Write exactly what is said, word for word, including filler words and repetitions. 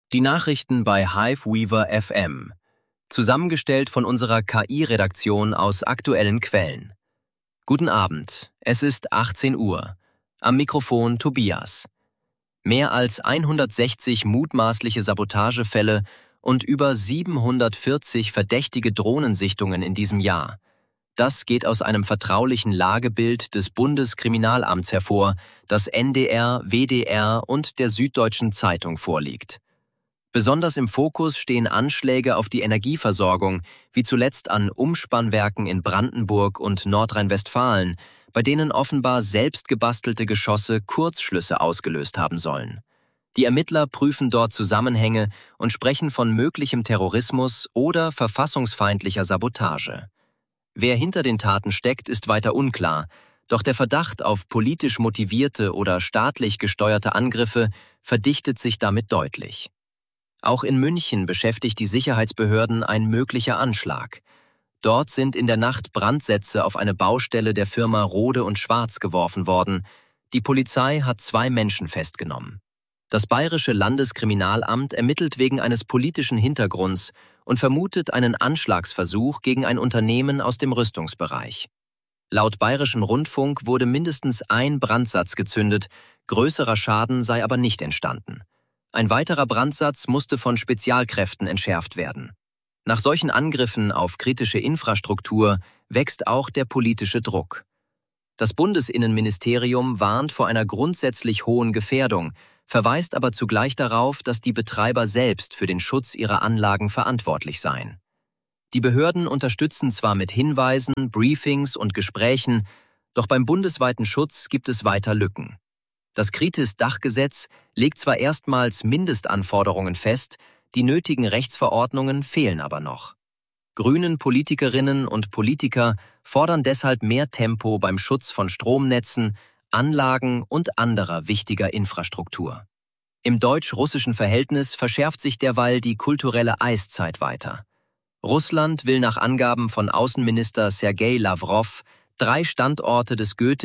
Die Nachrichten bei Hiveweaver F M, zusammengestellt von unserer K I-Redaktion aus aktuellen Quellen. Guten Abend, es ist achtzehn Uhr. Am Mikrofon Tobias. Mehr als hundertsechzig mutmaßliche Sabotagefälle und über siebenhundertvierzig verdächtige Drohnensichtungen in diesem Jahr. Das geht aus einem vertraulichen Lagebild des Bundeskriminalamts hervor, das N D R, W D R und der Süddeutschen Zeitung vorliegt. Besonders im Fokus stehen Anschläge auf die Energieversorgung, wie zuletzt an Umspannwerken in Brandenburg und Nordrhein-Westfalen, bei denen offenbar selbstgebastelte Geschosse Kurzschlüsse ausgelöst haben sollen. Die Ermittler prüfen dort Zusammenhänge und sprechen von möglichem Terrorismus oder verfassungsfeindlicher Sabotage. Wer hinter den Taten steckt, ist weiter unklar, doch der Verdacht auf politisch motivierte oder staatlich gesteuerte Angriffe verdichtet sich damit deutlich. Auch in München beschäftigt die Sicherheitsbehörden ein möglicher Anschlag. Dort sind in der Nacht Brandsätze auf eine Baustelle der Firma Rohde und Schwarz geworfen worden. Die Polizei hat zwei Menschen festgenommen. Das Bayerische Landeskriminalamt ermittelt wegen eines politischen Hintergrunds und vermutet einen Anschlagsversuch gegen ein Unternehmen aus dem Rüstungsbereich. Laut Bayerischen Rundfunk wurde mindestens ein Brandsatz gezündet, größerer Schaden sei aber nicht entstanden. Ein weiterer Brandsatz musste von Spezialkräften entschärft werden. Nach solchen Angriffen auf kritische Infrastruktur wächst auch der politische Druck. Das Bundesinnenministerium warnt vor einer grundsätzlich hohen Gefährdung, verweist aber zugleich darauf, dass die Betreiber selbst für den Schutz ihrer Anlagen verantwortlich seien. Die Behörden unterstützen zwar mit Hinweisen, Briefings und Gesprächen, doch beim bundesweiten Schutz gibt es weiter Lücken. Das Kritis-Dachgesetz legt zwar erstmals Mindestanforderungen fest, die nötigen Rechtsverordnungen fehlen aber noch. Grünen Politikerinnen und Politiker fordern deshalb mehr Tempo beim Schutz von Stromnetzen, Anlagen und anderer wichtiger Infrastruktur. Im deutsch-russischen Verhältnis verschärft sich derweil die kulturelle Eiszeit weiter. Russland will nach Angaben von Außenminister Sergei Lawrow drei Standorte des Goethe